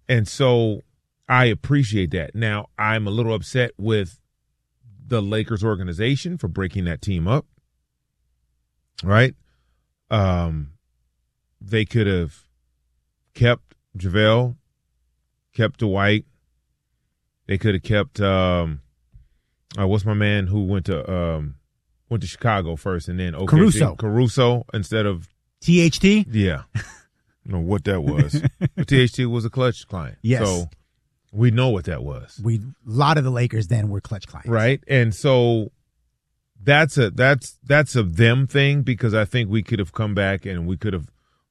And so I appreciate that. Now, I'm a little upset with the Lakers organization for breaking that team up, right? They could have kept JaVale, kept Dwight. They could have kept what's my man who went to Chicago first and then OKC? Caruso instead of THT? Yeah. I don't know what that was. But THT was a Clutch client. Yes. So we know what that was. A lot of the Lakers then were Clutch clients. Right. And so that's a them thing, because I think we could have come back and we could have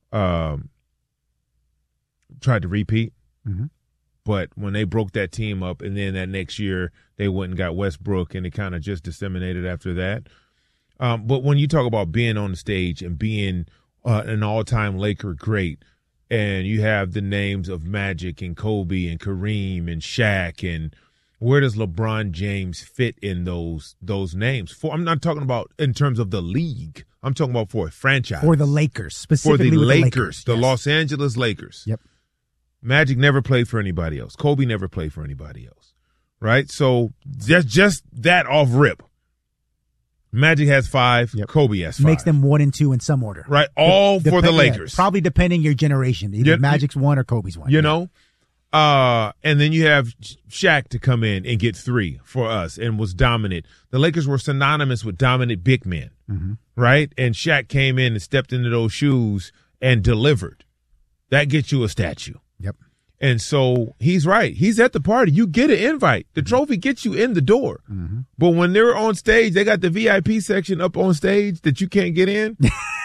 tried to repeat. Mm-hmm. But when they broke that team up and then that next year they went and got Westbrook and it kind of just disseminated after that. But when you talk about being on the stage and being an all-time Laker great, and you have the names of Magic and Kobe and Kareem and Shaq, and where does LeBron James fit in those names? I'm not talking about in terms of the league. I'm talking about for a franchise. For the Lakers, specifically for the with Lakers, the yes. Los Angeles Lakers. Yep. Magic never played for anybody else. Kobe never played for anybody else, right? So just that off rip. Magic has 5. Yep. Kobe has 5. Makes them 1 and 2 in some order. Right, all for the Lakers. Yeah, probably depending your generation. Either Magic's 1 or Kobe's 1. You know? And then you have Shaq to come in and get 3 for us and was dominant. The Lakers were synonymous with dominant big men, right? And Shaq came in and stepped into those shoes and delivered. That gets you a statue. Yep. And so he's right. He's at the party. You get an invite. The trophy gets you in the door. Mm-hmm. But when they're on stage, they got the VIP section up on stage that you can't get in.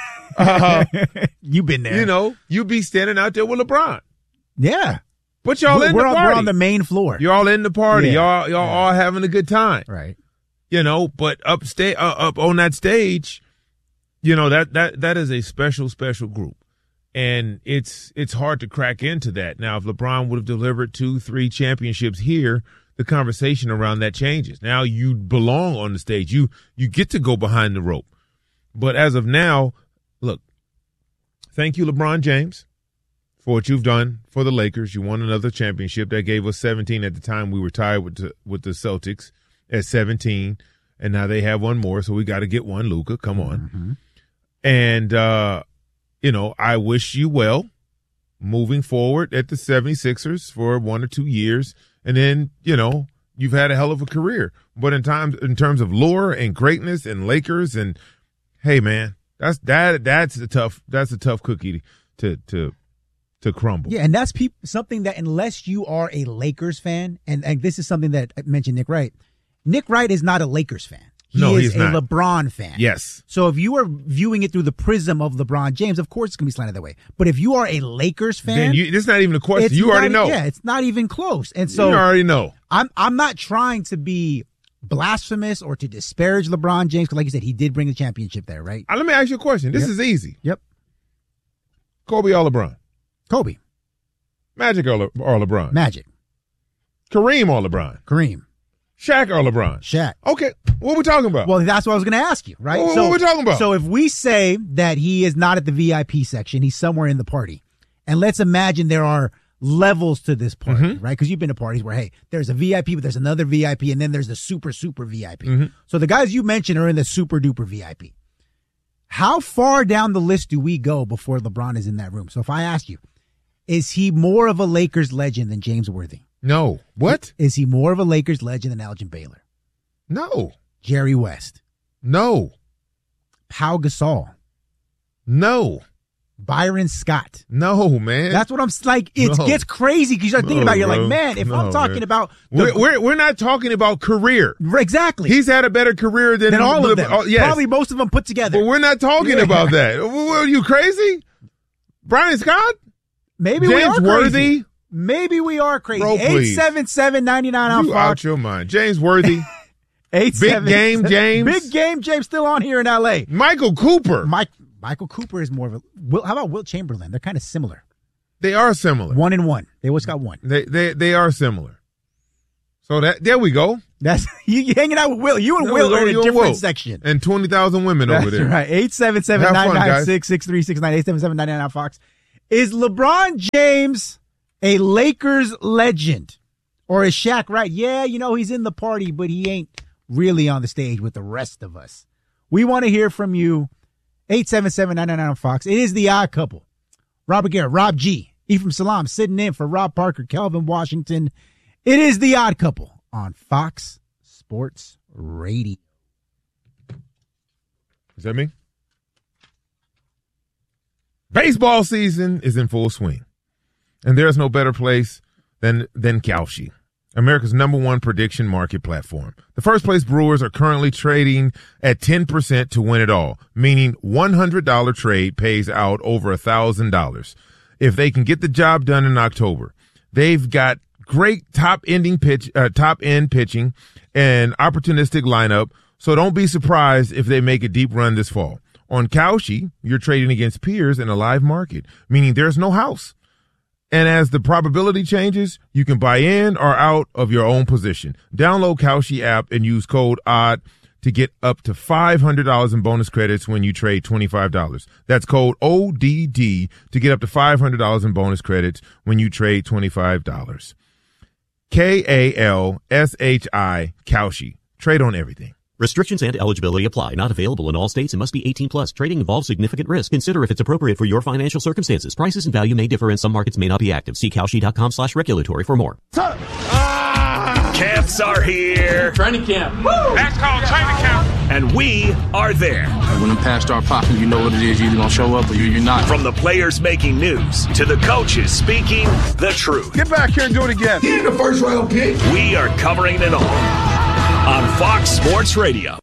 You've been there. You know, you be standing out there with LeBron. Yeah. But y'all in the party. We're on the main floor. You're all in the party. Yeah. Y'all all having a good time. Right. You know, but up on that stage, you know, that is a special group. And it's hard to crack into that. Now, if LeBron would have delivered 2-3 championships here, the conversation around that changes. Now you belong on the stage. You get to go behind the rope. But as of now, look, thank you, LeBron James, for what you've done for the Lakers. You won another championship. That gave us 17 at the time. We were tied with the Celtics at 17, and now they have one more, so we got to get one, Luka. Come on. Mm-hmm. And you know, I wish you well moving forward at the 76ers for 1 or 2 years. And then, you know, you've had a hell of a career. But in terms of lure and greatness and Lakers, and hey man, that's a tough cookie to crumble. Yeah, and that's something that unless you are a Lakers fan, and this is something that I mentioned Nick Wright. Nick Wright is not a Lakers fan. He's a LeBron fan. Yes. So if you are viewing it through the prism of LeBron James, of course it's going to be slanted that way. But if you are a Lakers fan, then it's not even a question. You already know. Yeah, it's not even close. And so you already know. I'm not trying to be blasphemous or to disparage LeBron James, because like you said, he did bring the championship there, right? Let me ask you a question. This is easy. Yep. Kobe or LeBron? Kobe. Magic or LeBron? Magic. Kareem or LeBron? Kareem. Shaq or LeBron? Shaq. Okay, what are we talking about? Well, that's what I was going to ask you, right? What are we talking about? So if we say that he is not at the VIP section, he's somewhere in the party, and let's imagine there are levels to this party, right? Because you've been to parties where, hey, there's a VIP, but there's another VIP, and then there's the super VIP. So the guys you mentioned are in the super duper VIP. How far down the list do we go before LeBron is in that room? So if I ask you, is he more of a Lakers legend than James Worthy? No. What? Is he more of a Lakers legend than Elgin Baylor? No. Jerry West? No. Pau Gasol? No. Byron Scott? No, man. That's what I'm like. It gets crazy because you start thinking about it. You're like, man, if I'm talking about we're not talking about career. Exactly. He's had a better career than all of them. Yes. Probably most of them put together. But we're not talking about that. Are you crazy? Brian Scott? Maybe James we are Worthy? Crazy. Maybe we are crazy. 877-99 on you Fox. Out your mind. James Worthy. Big game James. Big game James still on here in L.A. Michael Cooper. Michael Cooper is more of a. How about Wilt Chamberlain? They're kind of similar. They are similar. 1 and 1. They always got 1. They are similar. So there we go. That's you hanging out with Will. You and Will are in a different section. And 20,000 women over there. Right. 877-996-6369. 877-999 on Fox. Is LeBron James a Lakers legend. Or is Shaq right? Yeah, he's in the party, but he ain't really on the stage with the rest of us. We want to hear from you. 877-999-FOX. It is the Odd Couple. Robert Garrett, Rob G, Ephraim Salam sitting in for Rob Parker, Kelvin Washington. It is the Odd Couple on Fox Sports Radio. Is that me? Baseball season is in full swing, and there's no better place than Kalshi, America's #1 prediction market platform. The first place Brewers are currently trading at 10% to win it all, meaning $100 trade pays out over $1,000 if they can get the job done in October. They've got great top-end pitching and opportunistic lineup, so don't be surprised if they make a deep run this fall. On Kalshi, you're trading against peers in a live market, meaning there's no house. And as the probability changes, you can buy in or out of your own position. Download Kalshi app and use code ODD to get up to $500 in bonus credits when you trade $25. That's code ODD to get up to $500 in bonus credits when you trade $25. KALSHI, Kalshi. Trade on everything. Restrictions and eligibility apply. Not available in all states and must be 18 plus. Trading involves significant risk. Consider if it's appropriate for your financial circumstances. Prices and value may differ and some markets may not be active. See Kalshi.com/regulatory for more. Camps are here. Training camp. Woo! That's called training camp. And we are there. When them past start popping, you know what it is. You're either going to show up or you're not. From the players making news to the coaches speaking the truth. Get back here and do it again. He ain't the first round pick. We are covering it all on Fox Sports Radio.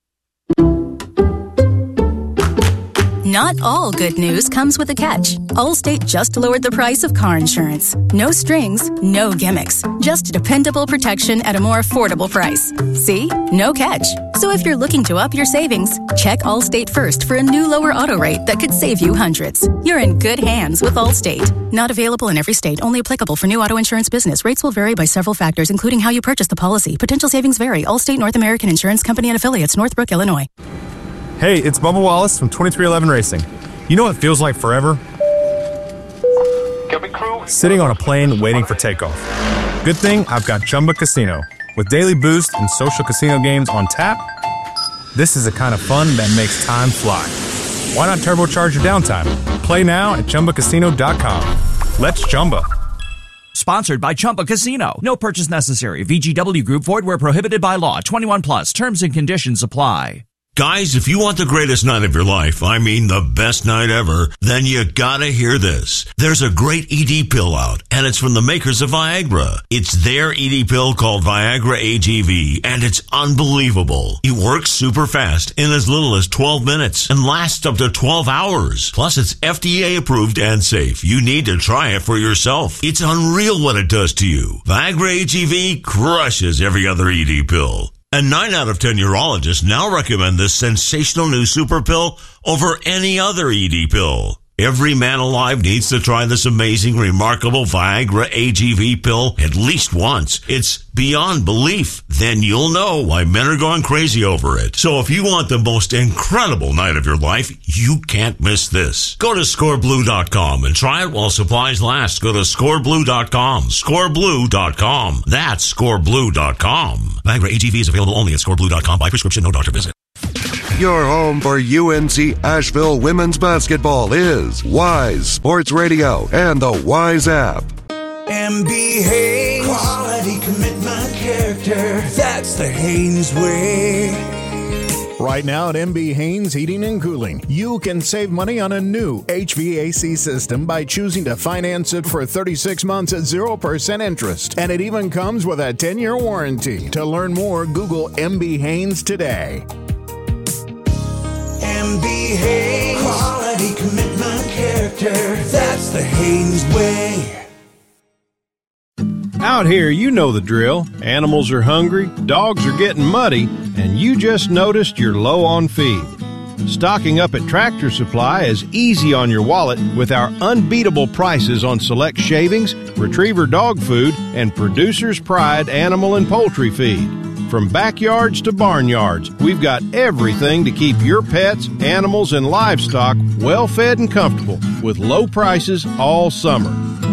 Not all good news comes with a catch. Allstate just lowered the price of car insurance. No strings, no gimmicks. Just dependable protection at a more affordable price. See? No catch. So if you're looking to up your savings, check Allstate first for a new lower auto rate that could save you hundreds. You're in good hands with Allstate. Not available in every state. Only applicable for new auto insurance business. Rates will vary by several factors, including how you purchase the policy. Potential savings vary. Allstate North American Insurance Company and Affiliates, Northbrook, Illinois. Hey, it's Bubba Wallace from 2311 Racing. You know what feels like forever? Sitting on a plane waiting for takeoff. Good thing I've got Chumba Casino. With daily boost and social casino games on tap, this is the kind of fun that makes time fly. Why not turbocharge your downtime? Play now at ChumbaCasino.com. Let's Chumba. Sponsored by Chumba Casino. No purchase necessary. VGW Group. Void where prohibited by law. 21 plus. Terms and conditions apply. Guys, if you want the greatest night of your life, I mean the best night ever, then you gotta hear this. There's a great ED pill out, and it's from the makers of Viagra. It's their ED pill called Viagra AGV, and it's unbelievable. It works super fast in as little as 12 minutes and lasts up to 12 hours. Plus, it's FDA approved and safe. You need to try it for yourself. It's unreal what it does to you. Viagra AGV crushes every other ED pill. And 9 out of 10 urologists now recommend this sensational new super pill over any other ED pill. Every man alive needs to try this amazing, remarkable Viagra AGV pill at least once. It's beyond belief. Then you'll know why men are going crazy over it. So if you want the most incredible night of your life, you can't miss this. Go to scoreblue.com and try it while supplies last. Go to scoreblue.com. Scoreblue.com. That's scoreblue.com. Viagra AGV is available only at scoreblue.com by prescription, no doctor visit. Your home for UNC Asheville women's basketball is Wise Sports Radio and the Wise app. MB Haynes. Quality, commitment, character. That's the Haynes way. Right now at MB Haynes Heating and Cooling, you can save money on a new HVAC system by choosing to finance it for 36 months at 0% interest. And it even comes with a 10-year warranty. To learn more, Google MB Haynes today. MB Haynes. Quality, commitment, character. That's the Haynes way. Out here, you know the drill. Animals are hungry, dogs are getting muddy, and you just noticed you're low on feed. Stocking up at Tractor Supply is easy on your wallet with our unbeatable prices on select shavings, retriever dog food, and Producer's Pride animal and poultry feed. From backyards to barnyards, we've got everything to keep your pets, animals, and livestock well fed and comfortable with low prices all summer.